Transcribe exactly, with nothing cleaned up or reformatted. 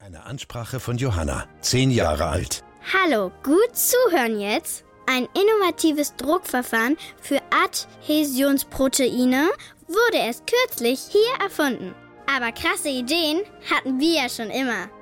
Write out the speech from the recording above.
Eine Ansprache von Johanna, zehn Jahre alt. Hallo, gut zuhören jetzt. Ein innovatives Druckverfahren für Adhäsionsproteine wurde erst kürzlich hier erfunden. Aber krasse Ideen hatten wir ja schon immer.